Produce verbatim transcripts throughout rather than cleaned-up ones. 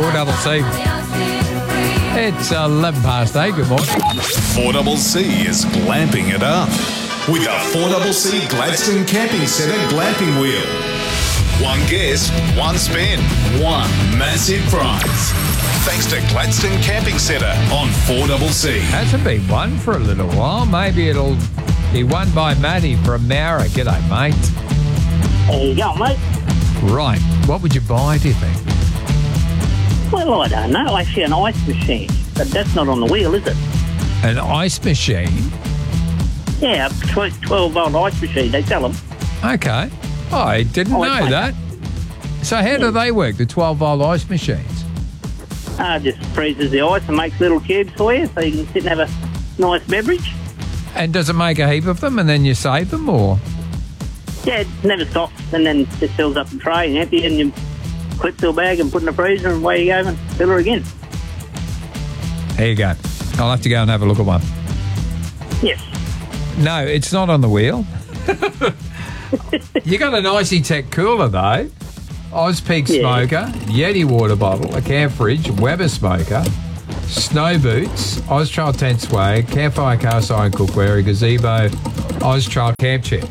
four double C. It's eleven past eight. Good morning. four double C is glamping it up with a four double C Gladstone Camping Centre glamping wheel. One guess, one spin, one massive prize. Thanks to Gladstone Camping Centre on four double C. Hasn't been won for a little while. Maybe it'll be won by Matty from Mara. G'day, mate. There you go, mate. Right. What would you buy, do you think? Well, I don't know. Actually, an ice machine. But that's not on the wheel, is it? An ice machine? Yeah, a twelve-volt ice machine. They sell them. Okay. I didn't Oh, know it's that. So how do they work, the twelve-volt ice machines? Uh, just freezes the ice and makes little cubes for you so you can sit and have a nice beverage. And does it make a heap of them and then you save them, or? Yeah, it never stops, and then just fills up the tray and empty, and you clip to a bag and put in the freezer, and away you go and fill her again. There you go. I'll have to go and have a look at one. Yes. No, it's not on the wheel. You got an Icy Tech cooler, though. Ozpeak Yeah. smoker, Yeti water bottle, a camp fridge, Weber smoker, snow boots, Austrail tent swag, campfire cast iron cookware, a gazebo, Austrail camp chair.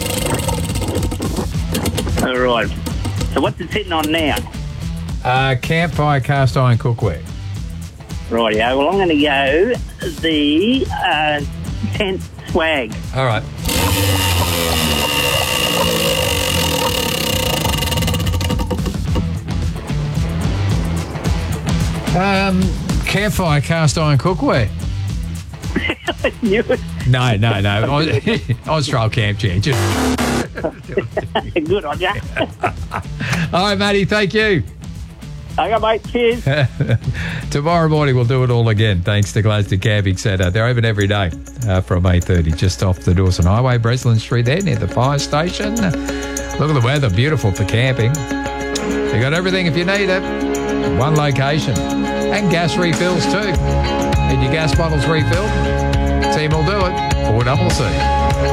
All right. So what's it sitting on now? Uh, campfire cast iron cookware. Rightio. Well, I'm going to go the uh, tent swag. All right. Um, campfire cast iron cookware. I knew it. No, no, no. Austral camp chair. Just... Good on ya. All right, Matty, thank you. Okay, mate. Cheers. Tomorrow morning we'll do it all again, thanks to Gladstone Camping Centre. They're open every day uh, from eight thirty, just off the Dawson Highway, Breslin Street there, near the fire station. Look at the weather, beautiful for camping. They got everything if you need it. One location. And gas refills too. Need your gas bottles refilled? Team will do it. four double C.